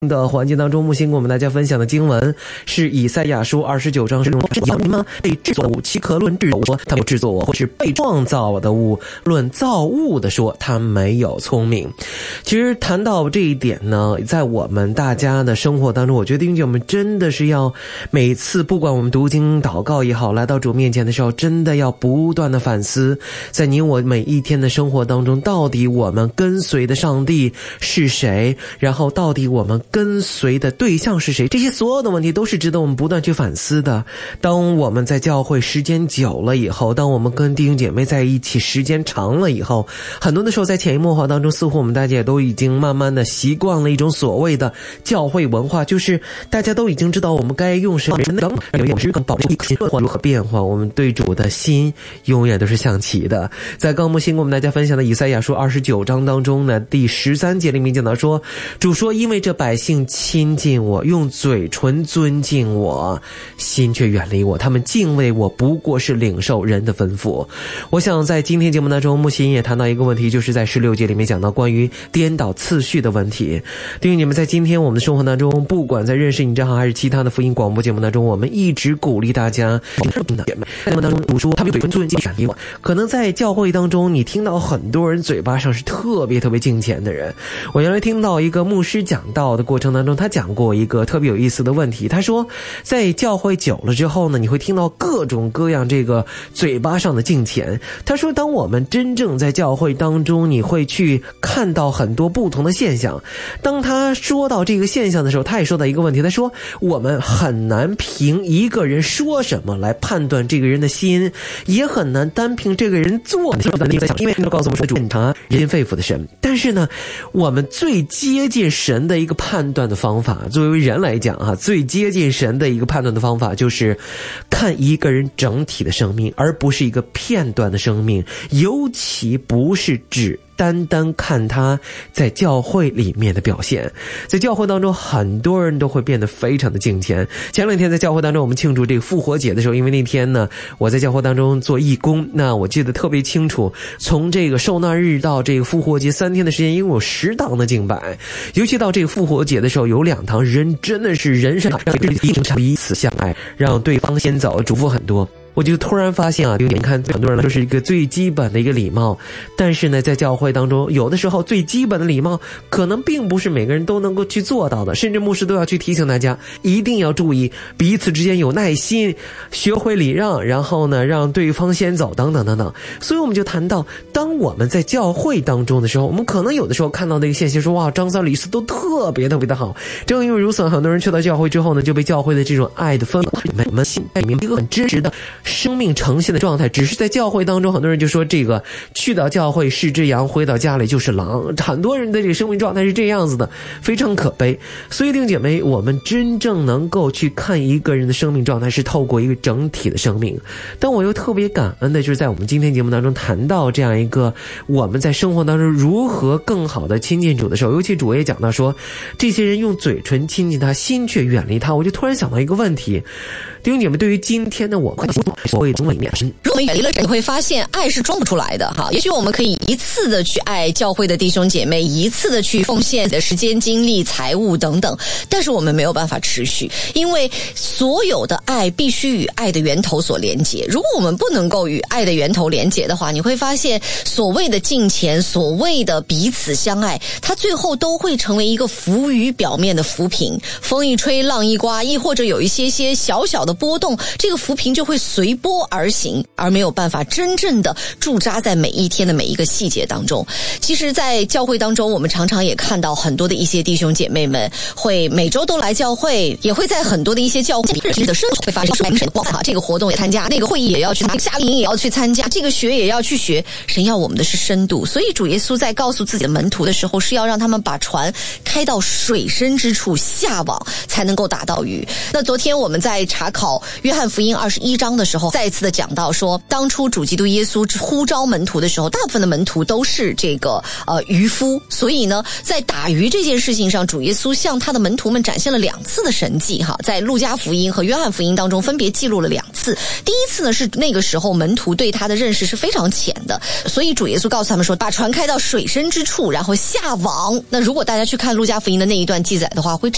的环节当中，木星跟我们大家分享的经文是以赛亚书29章你们被制作的物，岂可论制作说他没有制作我，或是被创造的物论造物的说他没有聪明。其实谈到这一点呢，在我们大家的生活当中，我觉得弟兄们真的是要每次不管我们读经祷告也好，来到主面前的时候，真的要不断的反思，在你我每一天的生活当中，到底我们跟随的上帝是谁，然后到底我们跟随的对象是谁，这些所有的问题都是值得我们不断去反思的。当我们在教会时间久了以后，当我们跟弟兄姐妹在一起时间长了以后，很多的时候在潜移默化当中，似乎我们大家也都已经慢慢的习惯了一种所谓的教会文化，就是大家都已经知道我们该用什么人的我是保持心如何变化，我们对主的心永远都是向齐的。在刚木星跟我们大家分享的以赛亚书29章当中呢，第13节里面讲到说，主说因为这百姓亲近我，用嘴唇尊敬我，心却远离我，他们敬畏我不过是领受人的吩咐。我想在今天节目当中，木星也谈到一个问题，就是在16节里面讲到关于颠倒次序的问题。对于你们在今天我们的生活当中，不管在认识你这行还是其他的福音广播节目当中，我们一直鼓励大家在当中读书，他们嘴唇尊敬远离我。可能在教会当中，你听到很多人嘴巴上是特别敬虔的人。我原来听到一个牧师讲道的过程当中，他讲过一个特别有意思的问题。他说在教会久了之后呢，你会听到各种各样这个嘴巴上的敬虔。他说当我们真正在教会当中，你会去看到很多不同的现象。当他说到这个现象的时候，他也说到一个问题，他说我们很难凭一个人说什么来判断这个人的心，也很难单凭这个人做的，因为告诉我们说主察人心肺腑的神。但是呢，我们最接近神的一个判断的方法，作为人来讲啊，最接近神的一个判断的方法就是看一个人整体的生命，而不是一个片段的生命，尤其不是指单单看他在教会里面的表现。在教会当中，很多人都会变得非常的敬虔。前两天在教会当中，我们庆祝这个复活节的时候，因为那天呢，我在教会当中做义工，那我记得特别清楚，从这个受难日到这个复活节3天的时间，因为有10堂的敬拜，尤其到这个复活节的时候，有2堂人真的是人生彼此相爱，让对方先走，嘱咐很多。我就突然发现啊，你看很多人来说是一个最基本的一个礼貌，但是呢，在教会当中，有的时候最基本的礼貌可能并不是每个人都能够去做到的，甚至牧师都要去提醒大家一定要注意彼此之间有耐心，学会礼让，然后呢让对方先走等等等等。所以我们就谈到，当我们在教会当中的时候，我们可能有的时候看到的一个现象说，哇，张三李四都特别的好。正因为如此，很多人去到教会之后呢，就被教会的这种爱的氛围，我们心里面一个很真实的生命呈现的状态。只是在教会当中，很多人就说这个去到教会是只羊，回到家里就是狼，很多人的这个生命状态是这样子的，非常可悲。所以弟兄姐妹，我们真正能够去看一个人的生命状态是透过一个整体的生命。但我又特别感恩的就是在我们今天节目当中谈到这样一个我们在生活当中如何更好的亲近主的时候，尤其主也讲到说这些人用嘴唇亲近他，心却远离他。我就突然想到一个问题，弟兄姐妹，对于今天的我们所谓中里面， 如果我们远离了神，你会发现爱是装不出来的哈。也许我们可以一次的去爱教会的弟兄姐妹，一次的去奉献的时间、精力、财物等等，但是我们没有办法持续，因为所有的爱必须与爱的源头所连结。如果我们不能够与爱的源头连结的话，你会发现所谓的敬虔，所谓的彼此相爱，它最后都会成为一个浮于表面的浮萍，风一吹浪一刮，亦或者有一些小小的波动，这个浮萍就会随波而行，而没有办法真正的驻扎在每一天的每一个细节当中。其实在教会当中，我们常常也看到很多的一些弟兄姐妹们会每周都来教会，也会在很多的一些教会的生活会发生这个活动也参加，那个会议也要去参加，夏令营也要去参加，这个学也要去学。神要我们的是深度，所以主耶稣在告诉自己的门徒的时候，是要让他们把船开到水深之处下网，才能够打到鱼。那昨天我们在查考约翰福音21章的时候，再一次的讲到说，当初主基督耶稣呼召门徒的时候，大部分的门徒都是这个渔夫，所以呢，在打鱼这件事情上，主耶稣向他的门徒们展现了2次的神迹哈，在路加福音和约翰福音当中分别记录了2次。第一次呢，是那个时候门徒对他的认识是非常浅的，所以主耶稣告诉他们说，把船开到水深之处，然后下网。那如果大家去看路加福音的那一段记载的话，会